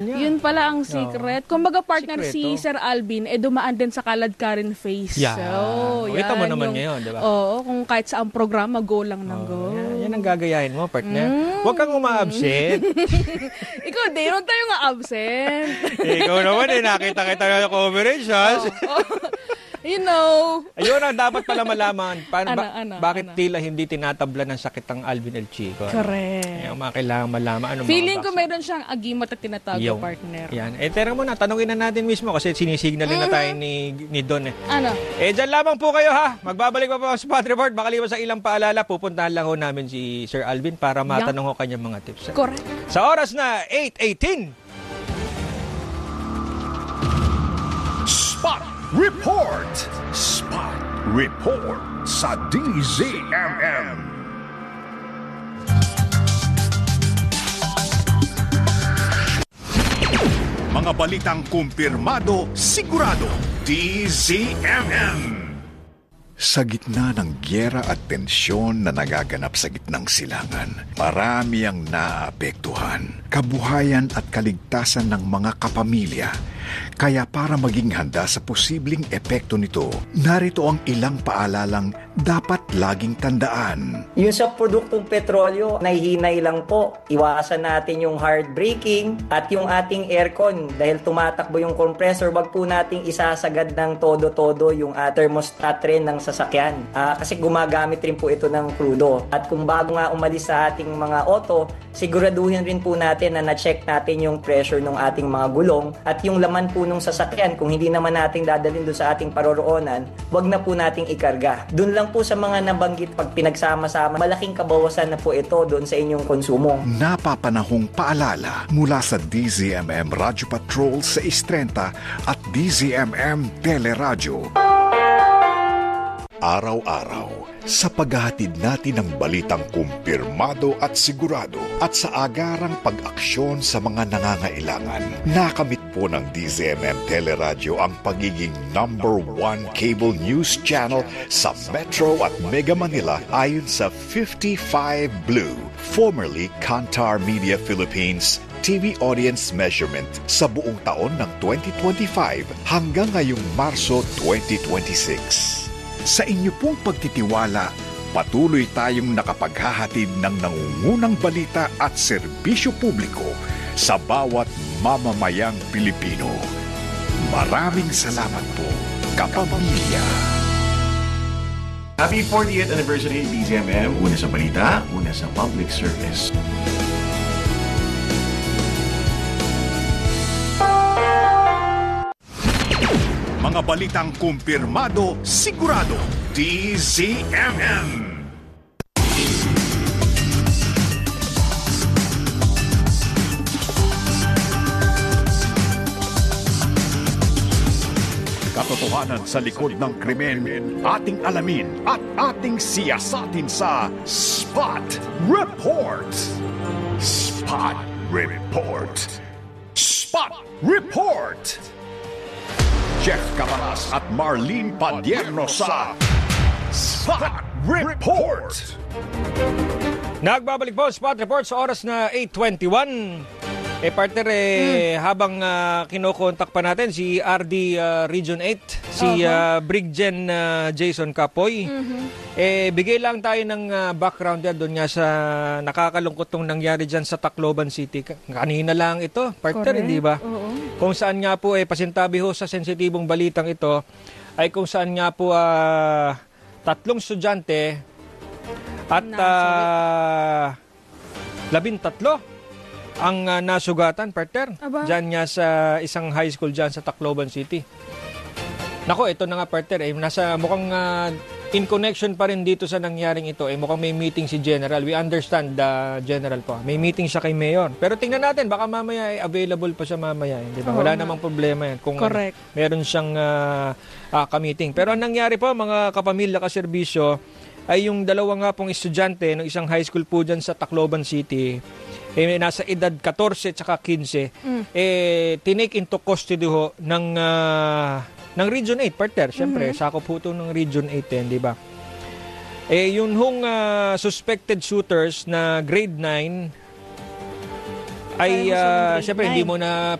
niya. Yun pala ang secret. Kumbaga partner Sikreto. si Sir Alvin, dumaan din sa kaladkarin phase. Yeah. So, Kita mo naman yung, ngayon, di ba? Oo, kung kahit sa ang programa, go lang ng go. Yan ang gagayahin mo, partner. Huwag kang uma-absent. Ikaw, di naman tayo nga absent. Ikaw naman nakita kita na coverage, ha? You know. Ayun ang dapat pala malaman. Bakit Ano? tila hindi tinatabla ng sakit ang Alvin El Chico? Correct. Yung mga kailangan malaman. Feeling ko mayroon siyang agimat at tinatago, partner. Yan. Tera mo na, tanungin na natin mismo kasi sinisignalin na tayo ni Don. Ano? Dyan lamang po kayo, ha? Magbabalik pa po ang Spot Report. Makaliwas sa ilang paalala, pupuntahan lang ho namin si Sir Alvin para matanong ho kanyang mga tips. Correct. Sa oras na 8:18. Spot Report! Spot Report sa DZMM. Mga balitang kumpirmado, sigurado, DZMM. Sa gitna ng gyera at tensyon na nagaganap sa gitnang silangan, marami ang naapektuhan, kabuhayan at kaligtasan ng mga kapamilya. Kaya para maging handa sa posibleng epekto nito, narito ang ilang paalalang dapat laging tandaan. Yung sa produktong petrolyo, nahihinay lang po. Iwasan natin yung hard braking at yung ating aircon. Dahil tumatakbo yung compressor, wag po nating isasagad ng todo-todo yung thermostat rin ng sasakyan. Kasi gumagamit rin po ito ng krudo. At kung bago nga umalis sa ating mga auto, siguraduhin rin po natin na na-check natin yung pressure ng ating mga gulong at yung laman po nung sasakyan. Kung hindi naman nating dadalhin doon sa ating paroroonan, wag na po nating ikarga. Doon lang po sa mga nabanggit, pag pinagsama-sama, malaking kabawasan na po ito doon sa inyong konsumo. Napapanahong paalala mula sa DZMM Radio Patrol sa 630 at DZMM Teleradyo. Araw-araw, sa paghahatid natin ng balitang kumpirmado at sigurado at sa agarang pag-aksyon sa mga nangangailangan, nakamit po ng DZMM Teleradyo ang pagiging #1 cable news channel sa Metro at Mega Manila ayon sa 55 Blue, formerly Kantar Media Philippines TV audience measurement sa buong taon ng 2025 hanggang ngayong Marso 2026. Sa inyo pong pagtitiwala, patuloy tayong nakapaghahatid ng nangungunang balita at serbisyo publiko sa bawat mamamayang Pilipino. Maraming salamat po, kapamilya. Happy 40th anniversary DZMM. Una sa balita, una sa public service. Mga balitang kumpirmado, sigurado, DZMM. Katotohanan sa likod ng krimen, ating alamin at ating siyasatin sa Spot Report. Spot Report. Spot Report. Jeff Camaras at Marlene Padierno sa Spot Report. Nagbabalik po Spot Report sa oras na 8:21. Partner, habang kinokontak pa natin si RD Region 8, si Brigjen Jason Capoy, bigay lang tayo ng background yan doon nga sa nakakalungkot tong nangyari dyan sa Tacloban City. Kanina lang ito, partner, hindi ba? Kung saan nga po, pasintabi ho sa sensitibong balitang ito, ay kung saan nga po 3 estudyante at 13 ang nasugatan, partner. Diyan nga sa isang high school dyan sa Tacloban City. Nako, ito na nga, partner. Nasa mukhang in connection pa rin dito sa nangyaring ito. Mukhang may meeting si General. We understand the General po. May meeting siya kay Mayor. Pero tingnan natin, baka mamaya available pa siya mamaya. Di ba? Wala namang problema yan. Kung meron siyang ka-meeting. Pero ang nangyari po, mga kapamilya, kaserbisyo, ay yung dalawa nga pong estudyante ng isang high school po dyan sa Tacloban City, nasa edad 14 at 15, tinake into custody ho ng Region 8, partner. Siyempre, sakop po ito ng Region 8, di ba? Yun hong suspected shooters na grade 9 ay siyempre hindi mo na